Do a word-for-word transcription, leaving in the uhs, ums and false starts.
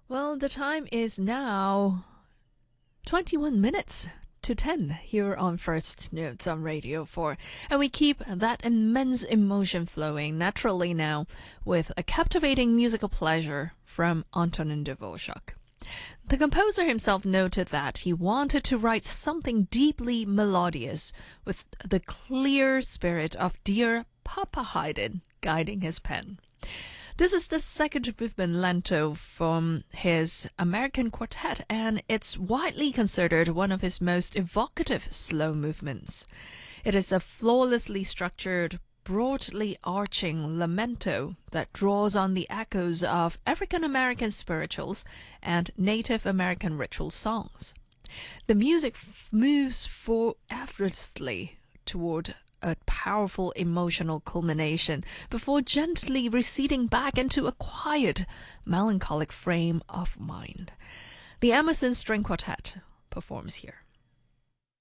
Well, the time is now twenty-one minutes to ten here on First Notes on Radio four. And we keep that immense emotion flowing naturally now with a captivating musical pleasure from Antonin Dvorak. The composer himself noted that he wanted to write something deeply melodious with the clear spirit of dear Papa Haydn guiding his pen. This is the second movement lento from his American Quartet, and it's widely considered one of his most evocative slow movements. It is a flawlessly structured, broadly arching lamento that draws on the echoes of African American spirituals and Native American ritual songs. The music f- moves forward effortlessly toward a powerful emotional culmination before gently receding back into a quiet, melancholic frame of mind. The Emerson String Quartet performs here.